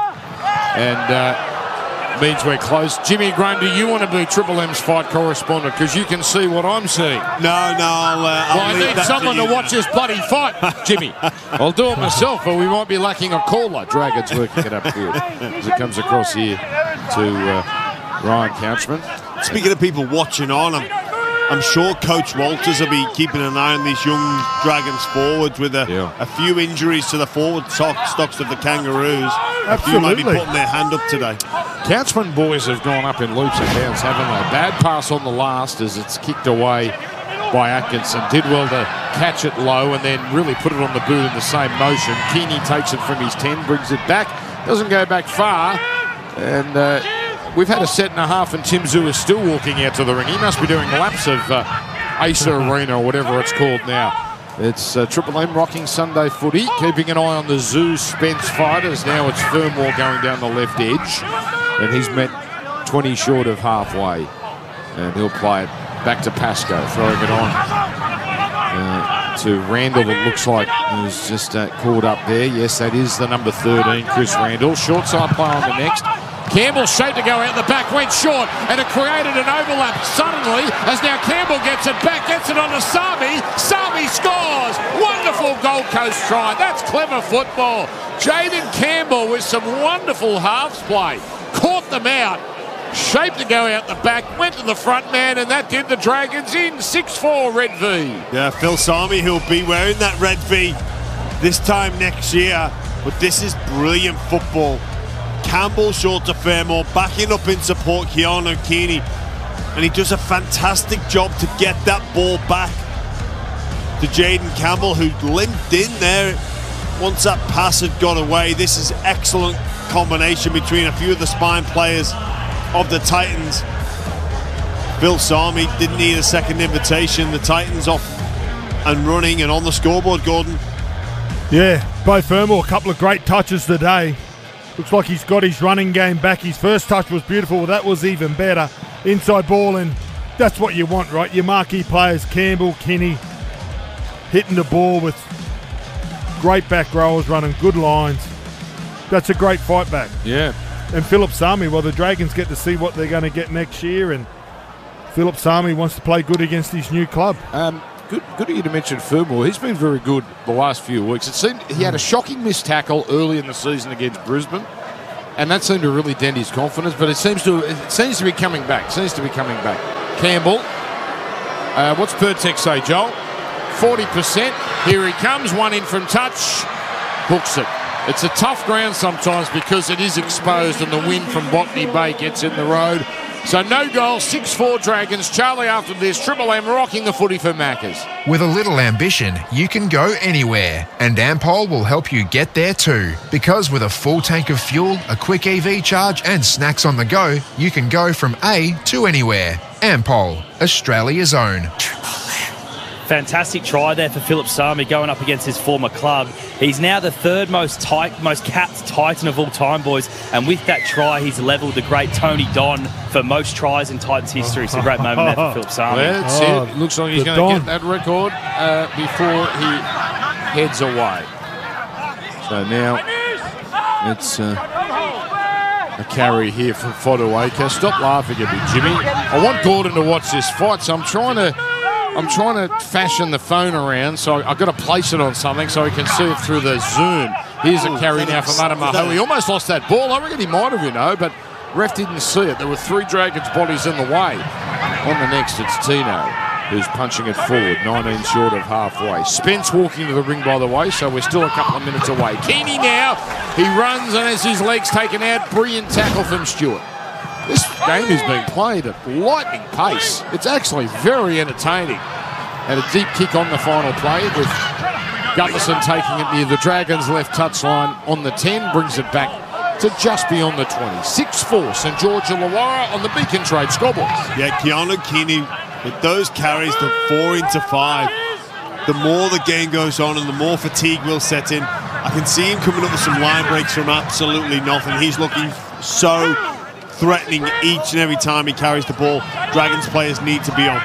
And uh, means we're close. Jimmy Graham, do you want to be Triple M's fight correspondent? Because you can see what I'm seeing. No, no, I'll, uh, I'll well, I leave need that someone to, to, you. watch this bloody fight, Jimmy. I'll do it myself, but we might be lacking a caller. Dragons working it up here as it comes across here to uh, Ryan Couchman. Speaking of people watching on, I'm, I'm sure Coach Walters will be keeping an eye on these young Dragons forwards with a, Yeah. a few injuries to the forward stock, stocks of the Kangaroos. A few Absolutely. might be putting their hand up today. Couchman boys have gone up in leaps and bounds, haven't they? Bad pass on the last as it's kicked away by Atkinson. Did well to catch it low and then really put it on the boot in the same motion. Keeney takes it from his ten, brings it back. Doesn't go back far. And uh, we've had a set and a half and Tim Zoo is still walking out to the ring. He must be doing laps of uh, Acer Arena or whatever it's called now. It's uh, Triple M rocking Sunday footy, keeping an eye on the Zoo Spence fighters. Now it's Fermor going down the left edge, and he's met twenty short of halfway. And he'll play it back to Pascoe, throwing it on uh, to Randall. It looks like he's just uh, caught up there. Yes, that is the number thirteen, Chris Randall. Short side play on the next. Campbell shaped to go out the back, went short, and it created an overlap suddenly as now Campbell gets it back, gets it on to Sami. Sami scores! Wonderful Gold Coast try. That's clever football. Jaden Campbell with some wonderful halves play. Caught them out. shaped to go out the back, went to the front man, and that did the Dragons in. six four Red V. Yeah, Phil Sami, he'll be wearing that Red V this time next year. But this is brilliant football. Campbell short to Fairmore, backing up in support, Keanu Keeney. And he does a fantastic job to get that ball back to Jaden Campbell, who limped in there once that pass had got away. This is excellent combination between a few of the spine players of the Titans. Phil Sami didn't need a second invitation. The Titans off and running and on the scoreboard, Gordon. Yeah, Bo Fermor, a couple of great touches today. Looks like he's got his running game back. His first touch was beautiful. Well, that was even better. Inside ball, and that's what you want, right? Your marquee players, Campbell, Kinney, hitting the ball with great back rowers, running good lines. That's a great fight back. Yeah. And Philip Sami, well, the Dragons get to see what they're going to get next year, and Philip Sami wants to play good against his new club. Um, good, good of you to mention Fermor. He's been very good the last few weeks. It seemed he had a shocking missed tackle early in the season against Brisbane, and that seemed to really dent his confidence. But it seems to it seems to be coming back. Seems to be coming back. Campbell. Uh, what's Pertex say, Joel? forty percent. Here he comes. One in from touch. Hooks it. It's a tough ground sometimes because it is exposed and the wind from Botany Bay gets in the road. So no goal, six four Dragons. Charlie after this, Triple M rocking the footy for Maccas. With a little ambition, you can go anywhere, and Ampol will help you get there too. Because with a full tank of fuel, a quick E V charge and snacks on the go, you can go from A to anywhere. Ampol, Australia's own. Fantastic try there for Philip Sami going up against his former club. He's now the third most tight, most capped Titan of all time, boys. And with that try, he's levelled the great Tony Don for most tries in Titans history. It's a great moment there for Philip Sami. Well, that's oh, it. Looks like he's going to get that record uh, before he heads away. So now it's uh, a carry here from Fotuaika. Stop laughing at me, Jimmy. I want Gordon to watch this fight, so I'm trying to I'm trying to fashion the phone around, so I've got to place it on something so he can see it through the Zoom. Here's a carry now from Adamaho. He almost lost that ball. I reckon he might have, you know, but ref didn't see it. There were three Dragons bodies in the way. On the next, it's Tino, who's punching it forward, nineteen short of halfway. Spence walking to the ring, by the way, so we're still a couple of minutes away. Keeney now, he runs and has his legs taken out. Brilliant tackle from Stewart. This game is being played at lightning pace. It's actually very entertaining. And a deep kick on the final play with Gutlerson taking it near the Dragons' left touchline on the ten, brings it back to just beyond the twenty. six four, St George Illawarra on the Beacon Trade scoreboard. Yeah, Keanu Keeney with those carries to four into five. The more the game goes on and the more fatigue will set in. I can see him coming up with some line breaks from absolutely nothing. He's looking so threatening each and every time he carries the ball. Dragons players need to be on.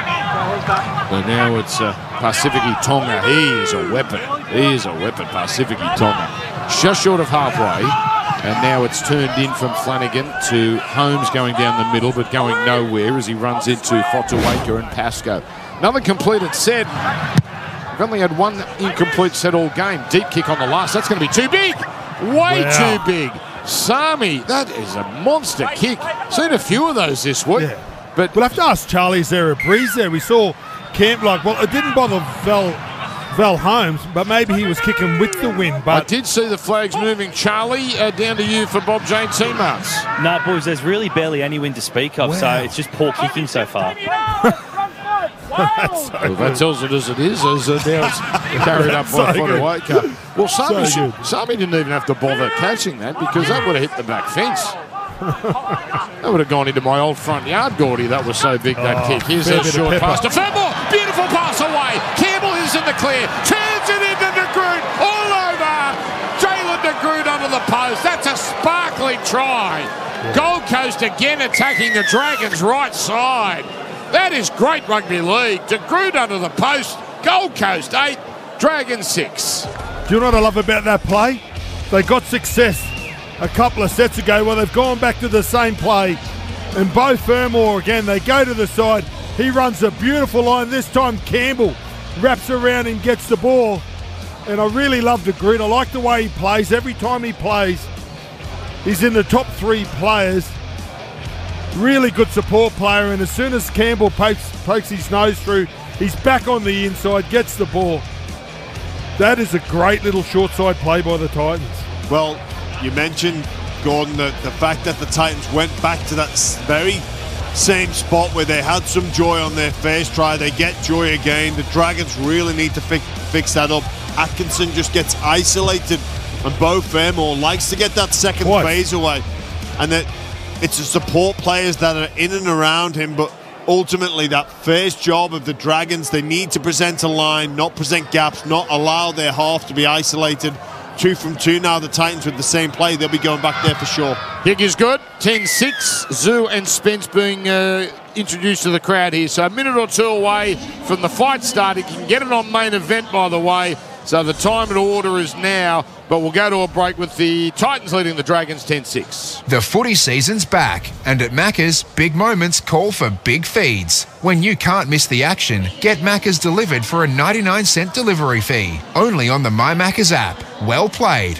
So now it's uh, Pasifiki Tonga. He is a weapon. He is a weapon, Pasifiki Tonga. Just short of halfway. And now it's turned in from Flanagan to Holmes going down the middle, but going nowhere as he runs into Fotuaika and Pascoe. Another completed set. We've only had one incomplete set all game. Deep kick on the last. That's going to be too big. Way wow. too big. Sami, that is a monster kick. Seen a few of those this week. Yeah. But we'll have to ask Charlie, is there a breeze there? We saw Camp like, well, it didn't bother Val, Val Holmes, but maybe he was kicking with the wind. But I did see the flags moving. Charlie, uh, down to you for Bob Jane T-Marks. No, boys, there's really barely any wind to speak of, wow. so it's just poor kicking so far. That's so well, that tells it as it is, as uh, now it's carried up by so Fotuaika. Well, Sami, so Sami didn't even have to bother catching that because that would have hit the back fence. That would have gone into my old front yard, Gordy. That was so big, that oh, kick. Here's a short pass to Fermor. Beautiful pass away. Campbell is in the clear. Turns it into De Groot. All over. Jalen De Groot under the post. That's a sparkling try. Yeah. Gold Coast again attacking the Dragons' right side. That is great rugby league. De Groot under the post. Gold Coast eight, Dragons six. Do you know what I love about that play? They got success a couple of sets ago. Well, they've gone back to the same play. And Bo Fermor again, they go to the side. He runs a beautiful line. This time Campbell wraps around and gets the ball. And I really love De Groot. I like the way he plays. Every time he plays, he's in the top three players Really good support player, and as soon as Campbell pokes, pokes his nose through, he's back on the inside, gets the ball. That is a great little short side play by the Titans. Well, you mentioned, Gordon, the, the fact that the Titans went back to that very same spot where they had some joy on their first try. They get joy again. The Dragons really need to fix, fix that up. Atkinson just gets isolated, and Beau Fermor likes to get that second What? phase away. And that it's the support players that are in and around him, but ultimately that first job of the Dragons, they need to present a line, not present gaps, not allow their half to be isolated. Two from two now, the Titans with the same play, they'll be going back there for sure. Kick is good. ten six. Zoo and Spence being uh, introduced to the crowd here. So a minute or two away from the fight starting. You can get it on main event, by the way. So the time and order is now, but we'll go to a break with the Titans leading the Dragons ten six. The footy season's back, and at Macca's, big moments call for big feeds. When you can't miss the action, get Macca's delivered for a ninety-nine cent delivery fee. Only on the My Macca's app. Well played.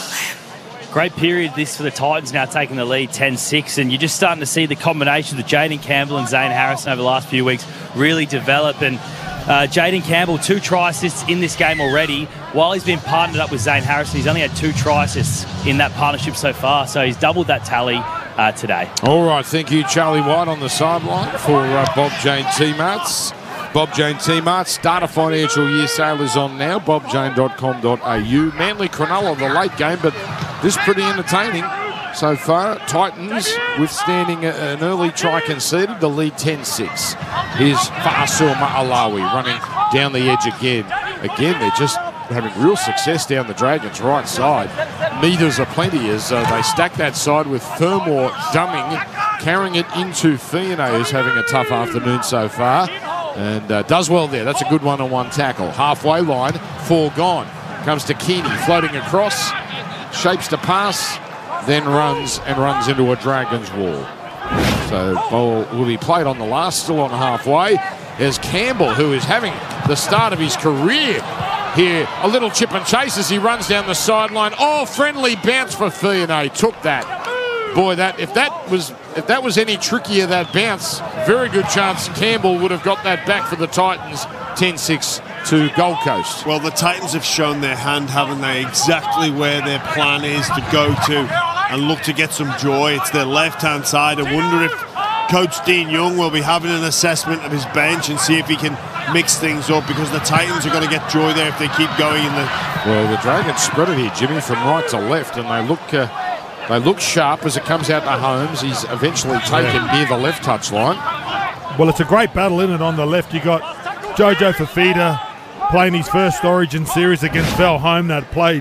Great period this for the Titans, now taking the lead ten six, and you're just starting to see the combination of Jaden Campbell and Zane Harrison over the last few weeks really develop. And uh, Jaden Campbell, two try assists in this game already. While he's been partnered up with Zane Harrison, he's only had two try assists in that partnership so far, so he's doubled that tally uh, today. All right, thank you, Charlie White, on the sideline for uh, Bob Jane T-Marts. Bob Jane T-Marts, start a financial year sale is on now, bob jane dot com dot a u. Manly Cronulla, the late game, but this is pretty entertaining so far. Titans withstanding a, an early try conceded, the lead ten six. Here's Fa'asul Ma'alawi running down the edge again. Again, they're just having real success down the Dragons' right side. Meters are plenty as uh, they stack that side with Fermor dumbing, carrying it into Fiona, who's having a tough afternoon so far. And uh, does well there. That's a good one-on-one tackle. Halfway line, four gone. Comes to Keeney, floating across, shapes to pass, then runs and runs into a Dragons wall. So ball will be played on the last, still on halfway. There's Campbell, who is having the start of his career here. A little chip and chase as he runs down the sideline. Oh, friendly bounce for Fiona. Took that. Boy, that if that was if that was any trickier, that bounce, very good chance Campbell would have got that back for the Titans. ten six to Gold Coast. Well, the Titans have shown their hand, haven't they? Exactly where their plan is to go to and look to get some joy. It's their left-hand side. I wonder if Coach Dean Young will be having an assessment of his bench and see if he can mix things up, because the Titans are going to get joy there if they keep going in the... Well, the Dragons spread it here, Jimmy, from right to left, and they look... Uh, They look sharp as it comes out to Holmes. He's eventually taken near the left touch line. Well, it's a great battle, isn't it? On the left, you got Jojo Fafita playing his first Origin series against Val Home. That played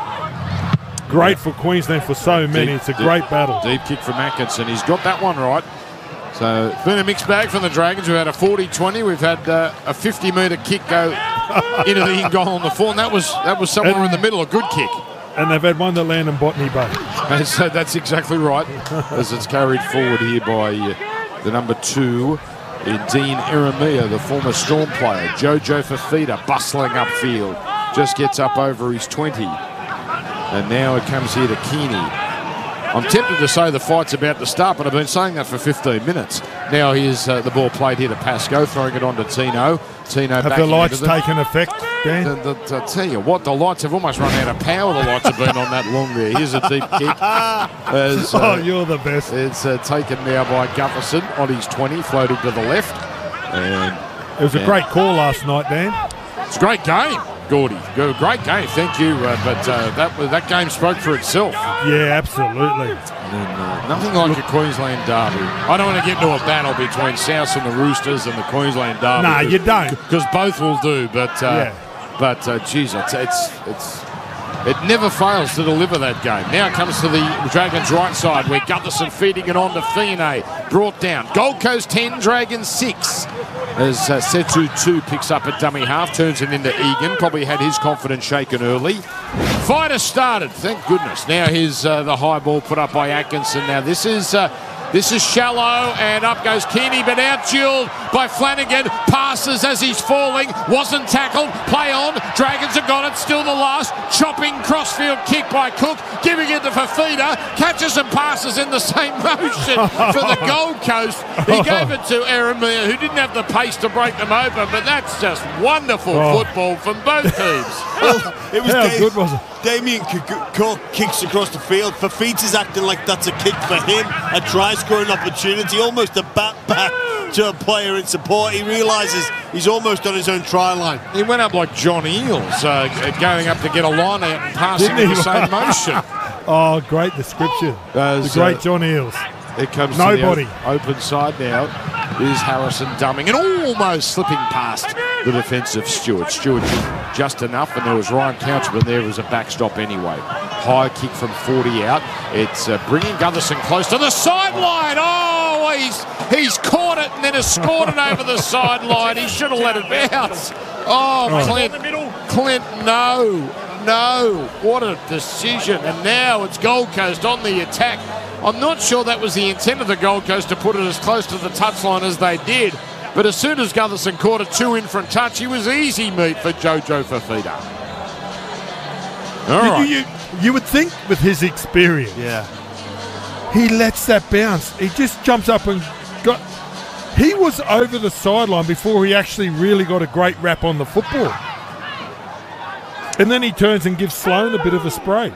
great for Queensland for so many. Deep, it's a deep, great battle. Deep kick from Atkinson. He's got that one right. So it's been a mixed bag from the Dragons. We've had a forty twenty. We've had uh, a fifty metre kick go into the in goal on the four, and that was that was somewhere and, in the middle. A good kick. And they've had one that landed in Botany Bay. And so that's exactly right, as it's carried forward here by uh, the number two in Dean Eremia, the former Storm player. Jojo Fafita bustling upfield, just gets up over his twenty. And now it comes here to Keeney. I'm tempted to say the fight's about to start, but I've been saying that for fifteen minutes. Now here's uh, the ball played here to Pascoe, throwing it on to Tino. Tino have the lights taken effect, Dan? The, the, I tell you what, the lights have almost run out of power. The lights have been on that long there. Here's a deep kick. As, uh, oh, you're the best. It's uh, taken now by Gufferson on his twenty, floating to the left. And it was a great call last night, Dan. It's a great game, Gordy. Great game, thank you. Uh, but uh, that that game spoke for itself. Yeah, absolutely. And, uh, nothing like a Queensland derby. I don't want to get into a battle between South and the Roosters and the Queensland derby. No, you don't. Because both will do. But uh, yeah. but uh, geez, it's, it's it's it never fails to deliver that game. Now it comes to the Dragons' right side, where Gutherson feeding it on to Fione. Brought down. Gold Coast ten, Dragons six. As uh, Setu two picks up at dummy half, turns it into Egan. Probably had his confidence shaken early. Fight has started, thank goodness. Now here's uh, the high ball put up by Atkinson. Now this is uh, this is shallow, and up goes Keeney, but out-dueled by Flanagan. Passes as he's falling. Wasn't tackled. Play on. Dragons have got it. Still the last. Chopping crossfield kick by Cook. Giving it to Fafita. Catches and passes in the same motion for the Gold Coast. He gave it to Eremia, who didn't have the pace to break them open, but that's just wonderful Oh. football from both teams. Well, it was How Da- good was it? Damien Cook kicks across the field. Fafita's acting like that's a kick for him, a try-scoring opportunity, almost a bat back to a player in support. He realises he's almost on his own try line. He went up like John Eales, uh, going up to get a line out and passing Didn't in he? the same motion. Oh, great description. As, the great uh, John Eales. It comes Nobody. to the o- open side now. Is Harrison dumbing and almost slipping past the defensive Stewart. Stewart did just enough, and there was Ryan Couchman there as a backstop anyway. High kick from forty out. It's uh, bringing Gutherson close to the sideline. Oh, he's he's caught it and then has scored it over the sideline. He should have let it bounce. Oh, Oh. Clint, Clint, no, no. What a decision. And now it's Gold Coast on the attack. I'm not sure that was the intent of the Gold Coast to put it as close to the touchline as they did. But as soon as Gutherson caught a two-in front touch, he was easy meat for Jojo Fafita. All you, right. you, you would think with his experience, Yeah. he lets that bounce. He just jumps up and got. He was over the sideline before he actually really got a great wrap on the football. And then he turns and gives Sloan a bit of a spray.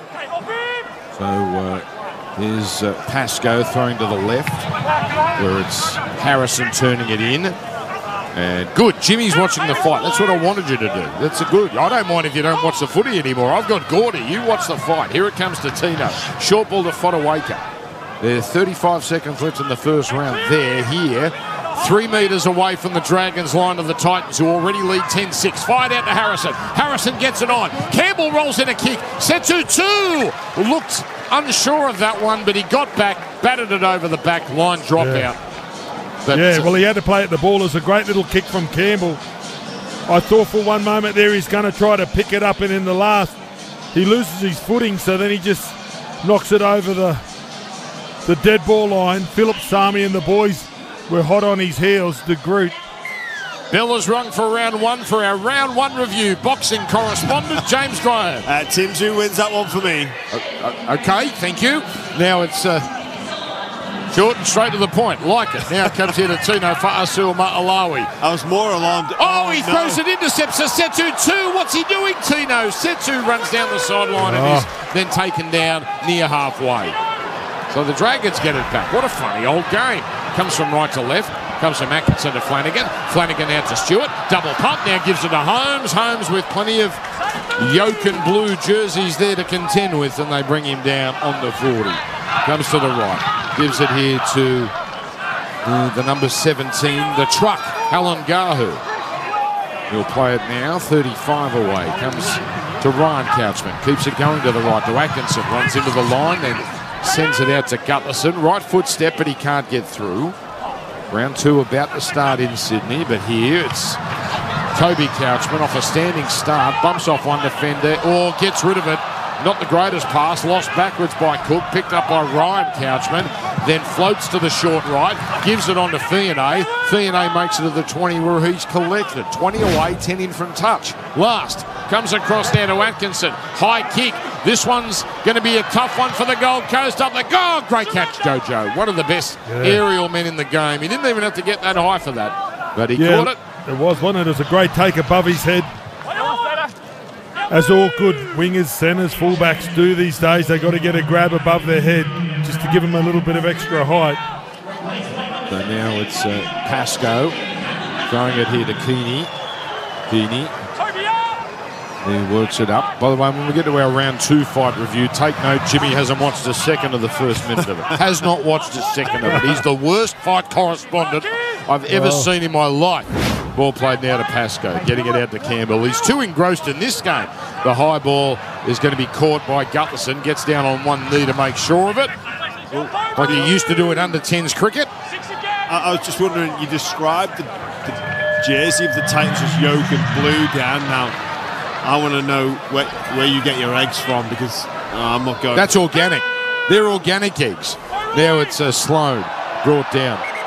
So uh, here's uh, Pascoe throwing to the left, where it's Harrison turning it in. And good, Jimmy's watching the fight. That's what I wanted you to do. That's a good. I don't mind if you don't watch the footy anymore. I've got Gordy. You watch the fight. Here it comes to Tino. Short ball to Fodawaker. There's thirty-five seconds left in the first round. There, here. Three metres away from the Dragons line of the Titans, who already lead ten six. Fired out to Harrison. Harrison gets it on. Campbell rolls in a kick. Setu two. Looked unsure of that one, but he got back, batted it over the back line, dropout. Yeah. But yeah, well, he had to play at the ball. It was a great little kick from Campbell. I thought for one moment there he's going to try to pick it up, and in the last, he loses his footing, so then he just knocks it over the the dead ball line. Philip Sami and the boys were hot on his heels. De Groot. Bell is rung for round one for our round one review. Boxing correspondent James Graham. Uh, Tim Zoo wins that one for me. Uh, okay, thank you. Now it's uh, short and straight to the point. Like it. Now it comes here to Tino Fa'asu Ma'alawi. I was more alarmed. Oh, he no. throws it, intercepts a Setu two. What's he doing, Tino? Setu runs down the sideline and Oh. is then taken down near halfway. So the Dragons get it back. What a funny old game. Comes from right to left. Comes from Atkinson to Flanagan. Flanagan out to Stewart. Double pump. Now gives it to Holmes. Holmes with plenty of yolk and blue jerseys there to contend with, and they bring him down on the forty. Comes to the right. Gives it here to uh, the number seventeen, the truck, Alan Gahu. He'll play it now, thirty-five away. Comes to Ryan Couchman. Keeps it going to the right to Atkinson. Runs into the line, then sends it out to Gutlerson. Right foot step, but he can't get through. Round two about to start in Sydney, but here it's Toby Couchman off a standing start. Bumps off one defender, or gets rid of it. Not the greatest pass, lost backwards by Cook, picked up by Ryan Couchman, then floats to the short right, gives it on to Fionnay. Fionnay makes it to the twenty where he's collected. twenty away, ten in from touch. Last, comes across now to Atkinson. High kick. This one's going to be a tough one for the Gold Coast up the... Oh, great catch, Jojo. One of the best Yeah. aerial men in the game. He didn't even have to get that high for that, but he Yeah, caught it. It was, wasn't it? It was a great take above his head. As all good wingers, centres, fullbacks do these days, they got to get a grab above their head just to give them a little bit of extra height. So now it's uh, Pascoe throwing it here to Keeney. Keeney. He works it up. By the way, when we get to our round two fight review, take note, Jimmy hasn't watched a second of the first minute of it. Has not watched a second of it. He's the worst fight correspondent I've ever Oh. seen in my life. Ball played now to Pascoe, getting it out to Campbell. He's too engrossed in this game. The high ball is going to be caught by Gutlerson. Gets down on one knee to make sure of it, like he used to do in under tens cricket. I, I was just wondering, you described the, the jersey of the Titans as yolk and blue down. Now, I want to know where, where you get your eggs from, because uh, I'm not going. That's organic. They're organic eggs. Now it's uh, Sloan brought down.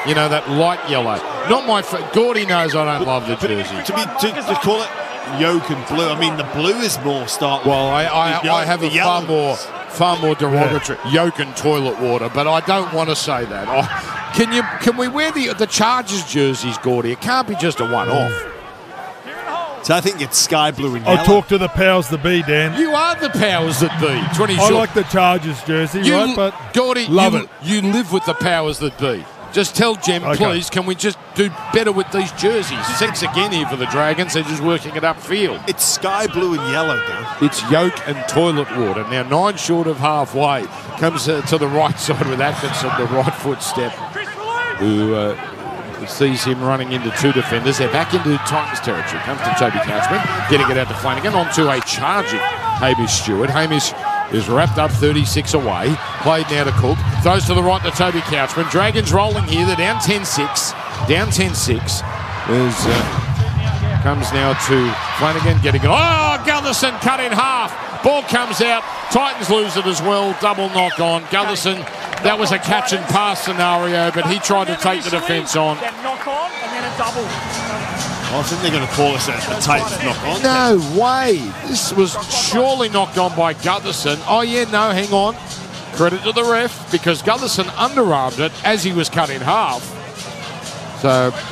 You know, that light yellow. Not my... F- Gordy knows I don't love the But jersey. to, be, to, to call it yolk and blue, I mean, the blue is more stark. Well, I, I, the I have a yellow- far more far more derogatory yolk and toilet water, but I don't want to say that. Oh, can you? Can we wear the the Chargers jerseys, Gordy? It can't be just a one-off. So I think it's sky blue and yellow. I'll talk to the powers that be, Dan. You are the powers that be. twenty I short. like the Chargers jersey, You, right? But Gordy, love you, it. you live with the powers that be. Just tell Jem, Okay. please, can we just do better with these jerseys? Six again here for the Dragons. They're just working it upfield. It's sky blue and yellow, Dan. It's yolk and toilet water. Now, nine short of halfway. Comes uh, to the right side with Atkinson, the right foot step, who uh, sees him running into two defenders. They're back into Titans territory. Comes to Toby Couchman, getting it out to Flanagan. Onto a charging Hamish Stewart. Hamish is wrapped up thirty-six away. Played now to Cook. Throws to the right to Toby Couchman. Dragons rolling here. They're down ten six. Down ten six. There's... Uh, comes now to Flanagan, getting it. Oh, Gutherson cut in half. Ball comes out. Titans lose it as well. Double knock on. Gutherson, that was a catch and pass scenario, but he tried to take the defence on. Then knock on and then a double. I think they're going to call us a, a Titans knock on. No way. This was surely knocked on by Gutherson. Oh, yeah, no, hang on. Credit to the ref, because Gutherson underarmed it as he was cut in half. So